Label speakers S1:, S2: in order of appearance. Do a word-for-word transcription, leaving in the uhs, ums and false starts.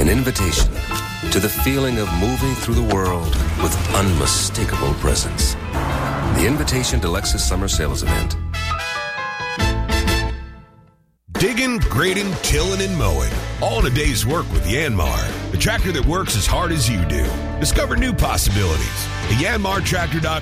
S1: An invitation to the feeling of moving through the world with unmistakable presence. The invitation to Lexus Summer Sales Event.
S2: Digging, grading, tilling, and mowing. All in a day's work with Yanmar, the tractor that works as hard as you do. Discover new possibilities at yanmar tractor dot